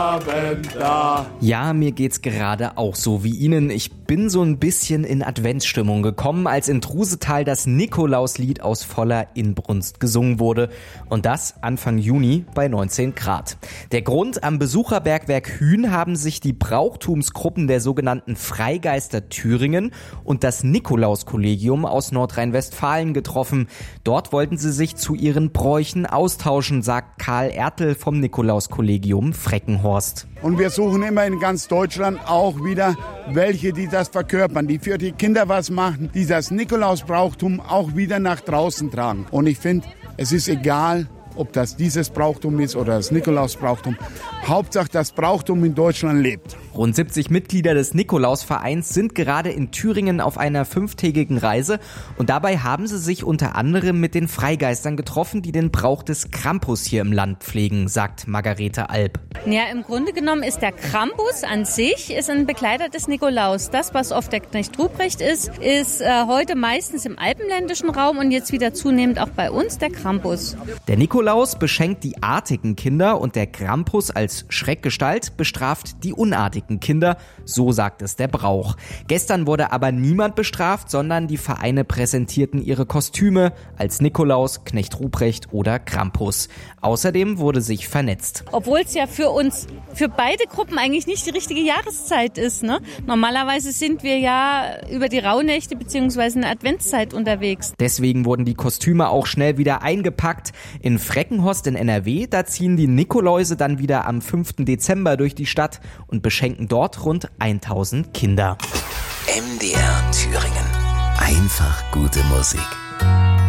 Ja, mir geht's gerade auch so wie Ihnen. Ich bin so ein bisschen in Adventsstimmung gekommen, als in Trusetal das Nikolauslied aus voller Inbrunst gesungen wurde. Und das Anfang Juni bei 19 Grad. Der Grund: am Besucherbergwerk Hühn haben sich die Brauchtumsgruppen der sogenannten Freigeister Thüringen und das Nikolauskollegium aus Nordrhein-Westfalen getroffen. Dort wollten sie sich zu ihren Bräuchen austauschen, sagt Karl Ertl vom Nikolauskollegium Freckenhorst. Und wir suchen immer in ganz Deutschland auch wieder welche, die das verkörpern, die für die Kinder was machen, die das Nikolausbrauchtum auch wieder nach draußen tragen. Und ich finde, es ist egal, ob das dieses Brauchtum ist oder das Nikolausbrauchtum. Hauptsache, das Brauchtum in Deutschland lebt. Rund 70 Mitglieder des Nikolausvereins sind gerade in Thüringen auf einer 5-tägigen Reise und dabei haben sie sich unter anderem mit den Freigeistern getroffen, die den Brauch des Krampus hier im Land pflegen, sagt Margarete Alp. Ja, im Grunde genommen ist der Krampus an sich ist ein Begleiter des Nikolaus. Das, was oft der Knecht Ruprecht ist heute meistens im alpenländischen Raum und jetzt wieder zunehmend auch bei uns der Krampus. Der Nikolaus beschenkt die artigen Kinder und der Krampus als Schreckgestalt bestraft die unartigen Kinder, so sagt es der Brauch. Gestern wurde aber niemand bestraft, sondern die Vereine präsentierten ihre Kostüme als Nikolaus, Knecht Ruprecht oder Krampus. Außerdem wurde sich vernetzt. Obwohl es ja für beide Gruppen eigentlich nicht die richtige Jahreszeit ist, ne? Normalerweise sind wir ja über die Rauhnächte bzw. in der Adventszeit unterwegs. Deswegen wurden die Kostüme auch schnell wieder eingepackt. In Freckenhorst in NRW, da ziehen die Nikoläuse dann wieder am 5. Dezember durch die Stadt und beschenken dort rund 1000 Kinder. MDR Thüringen. Einfach gute Musik.